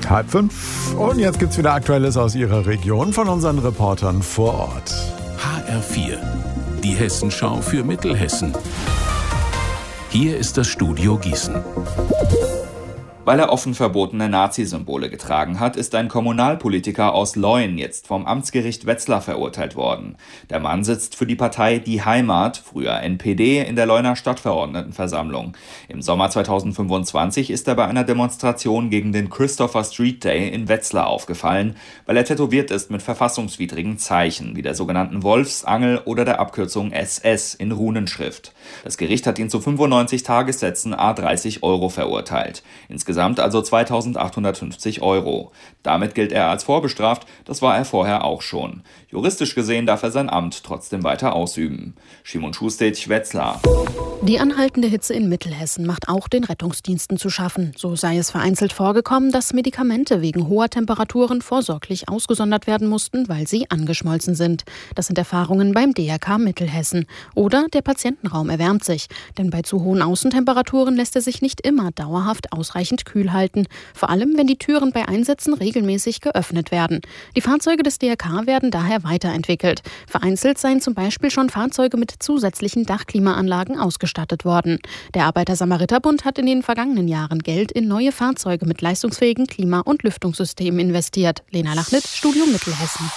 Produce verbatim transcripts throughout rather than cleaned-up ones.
Halb fünf. Und jetzt gibt's wieder Aktuelles aus Ihrer Region von unseren Reportern vor Ort. H R vier, die Hessenschau für Mittelhessen. Hier ist das Studio Gießen. Weil er offen verbotene Nazi-Symbole getragen hat, ist ein Kommunalpolitiker aus Leuen jetzt vom Amtsgericht Wetzlar verurteilt worden. Der Mann sitzt für die Partei Die Heimat, früher N P D, in der Leuner Stadtverordnetenversammlung. Im Sommer zweitausendfünfundzwanzig ist er bei einer Demonstration gegen den Christopher Street Day in Wetzlar aufgefallen, weil er tätowiert ist mit verfassungswidrigen Zeichen, wie der sogenannten Wolfsangel oder der Abkürzung S S in Runenschrift. Das Gericht hat ihn zu fünfundneunzig Tagessätzen à dreißig Euro verurteilt. Insgesamt also zweitausendachthundertfünfzig Euro. Damit gilt er als vorbestraft, das war er vorher auch schon. Juristisch gesehen darf er sein Amt trotzdem weiter ausüben. Schimon Schustet, Wetzlar. Die anhaltende Hitze in Mittelhessen macht auch den Rettungsdiensten zu schaffen. So sei es vereinzelt vorgekommen, dass Medikamente wegen hoher Temperaturen vorsorglich ausgesondert werden mussten, weil sie angeschmolzen sind. Das sind Erfahrungen beim D R K Mittelhessen. Oder der Patientenraum erwärmt sich. Denn bei zu hohen Außentemperaturen lässt er sich nicht immer dauerhaft ausreichend kühl halten. Vor allem, wenn die Türen bei Einsätzen regelmäßig geöffnet werden. Die Fahrzeuge des D R K werden daher weiterentwickelt. Vereinzelt seien zum Beispiel schon Fahrzeuge mit zusätzlichen Dachklimaanlagen ausgestattet worden. Der Arbeiter-Samariter-Bund hat in den vergangenen Jahren Geld in neue Fahrzeuge mit leistungsfähigen Klima- und Lüftungssystemen investiert. Lena Lachnit, Studio Mittelhessen.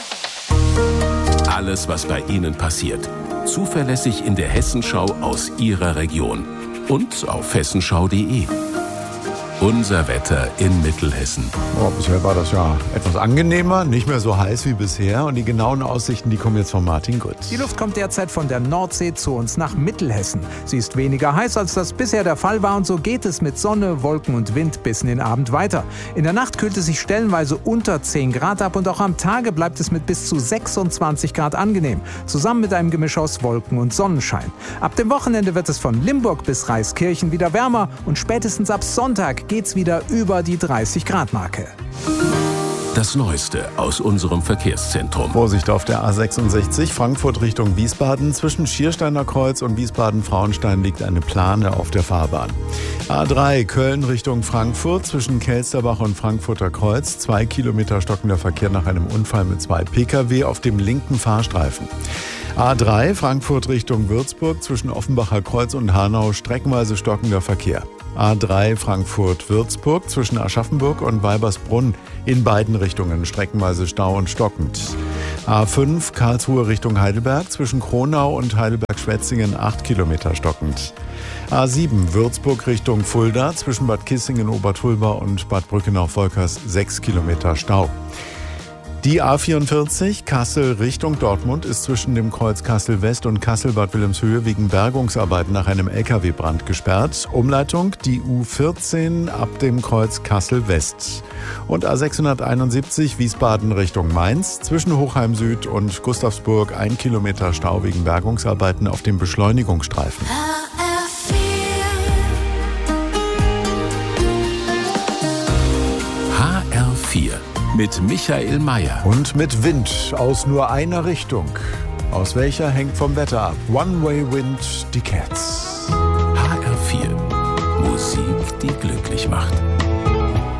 Alles, was bei Ihnen passiert. Zuverlässig in der Hessenschau aus Ihrer Region. Und auf hessenschau punkt de. Unser Wetter in Mittelhessen. Oh, bisher war das ja etwas angenehmer, nicht mehr so heiß wie bisher. Und die genauen Aussichten, die kommen jetzt von Martin Gut. Die Luft kommt derzeit von der Nordsee zu uns nach Mittelhessen. Sie ist weniger heiß, als das bisher der Fall war. Und so geht es mit Sonne, Wolken und Wind bis in den Abend weiter. In der Nacht kühlt es sich stellenweise unter zehn Grad ab. Und auch am Tage bleibt es mit bis zu sechsundzwanzig Grad angenehm. Zusammen mit einem Gemisch aus Wolken und Sonnenschein. Ab dem Wochenende wird es von Limburg bis Reiskirchen wieder wärmer. Und spätestens ab Sonntag geht's wieder über die dreißig Grad Marke. Das Neueste aus unserem Verkehrszentrum. Vorsicht auf der A sechsundsechzig, Frankfurt Richtung Wiesbaden. Zwischen Schiersteiner Kreuz und Wiesbaden-Frauenstein liegt eine Plane auf der Fahrbahn. A drei, Köln Richtung Frankfurt. Zwischen Kelsterbach und Frankfurter Kreuz. Zwei Kilometer stockender Verkehr nach einem Unfall mit zwei Pkw auf dem linken Fahrstreifen. A drei, Frankfurt Richtung Würzburg. Zwischen Offenbacher Kreuz und Hanau streckenweise stockender Verkehr. A drei, Frankfurt-Würzburg. Zwischen Aschaffenburg und Weibersbrunn in beiden Richtungen streckenweise Stau und stockend. A fünf, Karlsruhe Richtung Heidelberg. Zwischen Kronau und Heidelberg-Schwetzingen acht Kilometer stockend. A sieben, Würzburg Richtung Fulda. Zwischen Bad Kissingen, Obertulba und Bad Brückenau-Volkers sechs Kilometer Stau. Die A vierundvierzig, Kassel Richtung Dortmund, ist zwischen dem Kreuz Kassel West und Kassel-Bad Wilhelmshöhe wegen Bergungsarbeiten nach einem L K W-Brand gesperrt. Umleitung die U vierzehn ab dem Kreuz Kassel West. Und A sechshunderteinundsiebzig, Wiesbaden Richtung Mainz, zwischen Hochheim Süd und Gustavsburg ein Kilometer Stau wegen Bergungsarbeiten auf dem Beschleunigungsstreifen. H R vier. Mit Michael Mayer. Und mit Wind aus nur einer Richtung. Aus welcher hängt vom Wetter ab. One-Way Wind, die Cats. H R vier. Musik, die glücklich macht.